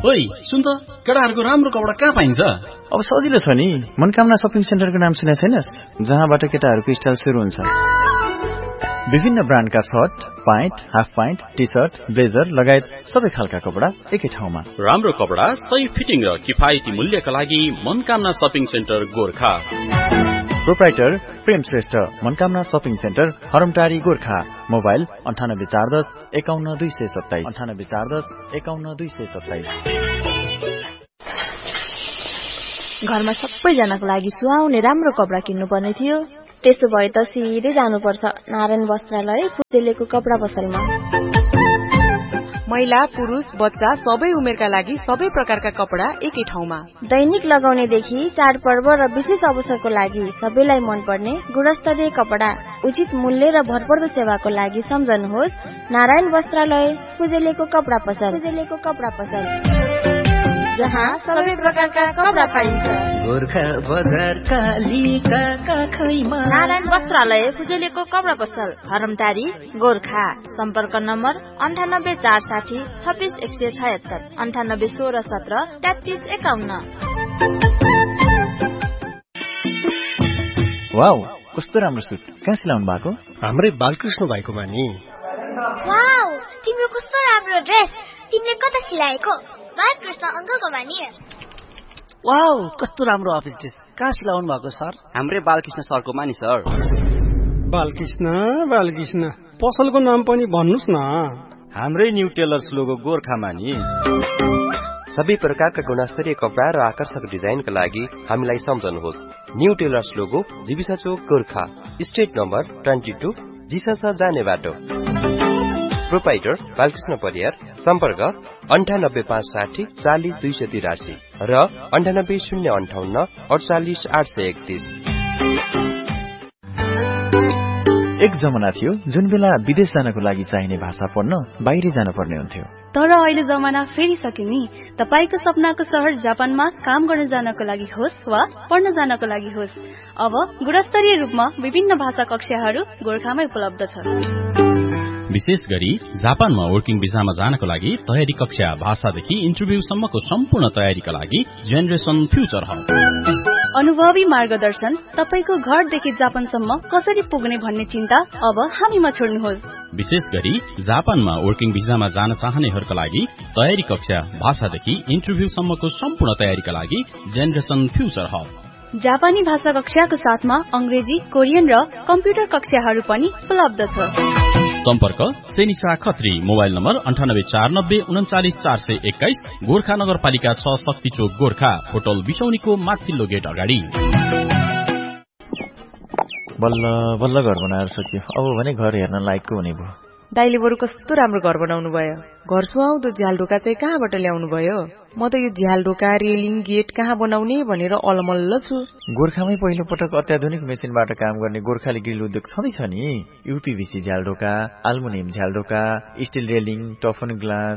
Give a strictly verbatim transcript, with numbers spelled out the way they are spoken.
ओइ सुन त, केटाहरूको राम्रो कपडा कहाँ पाइन्छ? अब सजिलो छ नि, मनकामना शपिङ सेन्टरको नाम सुने छैनस्? जहाँबाट केटाहरूको स्टाइल सुरु हुन्छ। विभिन्न ब्रान्डका short, pant, half pant, T short, blazer लगायत सबै खालका कपडा एकै ठाउँमा। राम्रो कपडा, सही फिटिङ र किफायती मूल्यका लागि Manakamana shopping centre Gorkha. Proprietor प्रेम Shrestha, Manakamana shopping centre, हरमटारी Gorkha. Mobile अन्ठानब्बे चार दस एकाउन्न दुई सय सत्ताइस अन्ठानब्बे चार दस एकाउन्न दुई सय सत्ताइस। घरमा सबैजनाको लागि सुहाउने राम्रो कपडा किन्नु पर्ने थियो। त्यसो भए त सिधै जानुपर्छ नारायण वस्त्रालय फुतेलेको कपडा पसलमा। महिला, पुरुष, बच्चा सबै उमेरका लागि सबै प्रकारका कपडा एकै ठाउँमा। दैनिक लगाउनेदेखि चाडपर्व र विशेष अवसरको लागि सबैलाई मनपर्ने गुणस्तरीय कपडा उचित मूल्य र भरपर्दो सेवाको लागि सम्झनुहोस् नारायण वस्त्रालय फुतेलेको कपडा पसल। फुतेलेको कपडा पसल जहाँ सबै प्रकारका कपडा पाइन्छ। गोर्खा बजार कालीका काखैमा नारायण वस्त्रालय फुतेलेको कपडा पसल, हरमटारी गोर्खा। सम्पर्क नम्बर अन्ठानब्बे चार साठी छब्बिस एक सय छयत्तर अन्ठानब्बे सोह्र सत्र तेत्तिस एकाउन्न। वाउ, कस्तो राम्रो सुट, कहाँ सिलाउनु भएको? हाम्रै बालकृष्ण भाइकोमा नि। वाउ, तिम्रो कस्तो राम्रो ड्रेस, तिमीले कता सिलाएको? बालकृष्ण अंकलकोमा नि। वाउ, कस्तो राम्रो अफिस ड्रेस, कहाँ सिलाउनु भएको सर? हाम्रै बालकृष्ण सरकोमा नि सर। बालकृष्ण बालकृष्ण पसलको नाम पनि भन्नुस् न। हाम्रै न्यू टेलर्स लोगो गोर्खामा नि। सबै प्रकारका गुणस्तरीय कपडा र आकर्षक डिजाइनका लागि हामीलाई सम्झनुहोस् न्यू टेलर्स लोगो जीविसा चोक गोर्खा, स्ट्रिट नम्बर बाइस, जिसासा जाने बाटो। प्रोपाइटर बालकृष्ण परियार। सम्पर्क अन्ठानब्बे पाँच साठी चालिस दुई सय तिरासी र अन्ठानब्बे शून्य अन्ठाउन्न अडचालिस आठ सय एकतिस। एक जमाना थियो जुन बेला विदेश जानको लागि चाहिने भाषा पढ्न बाहिर जान पर्ने हुन्थ्यो। तर अहिले जमाना फेरिसक्यो नि। तपाईको सपनाको शहर जापानमा काम गर्न जानको लागि होस् वा पढ्न जानको लागि होस्, अब गुणस्तरीय रूपमा विभिन्न भाषा कक्षाहरू गोर्खामै उपलब्ध छ। विशेष गरी जापानमा वर्किङ भिसामा जानको लागि तयारी कक्षा, भाषादेखि इन्टरभ्यूसम्मको सम्पूर्ण तयारीका लागि जेनेरेसन फ्युचर हब। अनुभवी मार्गदर्शन, तपाईको घरदेखि जापानसम्म कसरी पुग्ने भन्ने चिन्ता अब हामीमा छोड्नुहोस्। विशेष गरी जापानमा वर्किङ भिसामा जान चाहनेहरूका लागि तयारी कक्षा, भाषादेखि इन्टरभ्यूसम्मको सम्पूर्ण तयारीका लागि जेनेरेसन फ्युचर हब। जापानी भाषा कक्षाको साथमा अंग्रेजी, कोरियन र कम्प्युटर कक्षाहरू पनि उपलब्ध छ। सम्पर्क सेनिसा खत्री, मोबाइल नम्बर अन्ठानब्बे चार नब्बे उन्चालिस चार सय एक्काइस, गोर्खा नगरपालिका छ, शक्ति चोक गोर्खा, होटल बिसौनीको माथिल्लो गेट अगाडि। बल्ल बल्ल घर बनाएर सकियो, अब भने घर हेर्न लायकको हुने भयो। दाइले बरु कस्तो राम्रो घर बनाउनु भयो। घर सुहाउँदो झ्यालढोका चाहिँ कहाँबाट ल्याउनु भयो? म त यो झ्यालढोका, रेलिङ, गेट कहाँ बनाउने भनेर अलमल्ल छु। गोर्खामै पहिलो पटक अत्याधुनिक मेसिनबाट काम गर्ने गोर्खाली ग्रिल उद्योग छँदैछ नि। यूपीभीसी झ्यालढोका, अल्मुनियम झ्यालढोका, स्टिल रेलिङ, टफन ग्लास,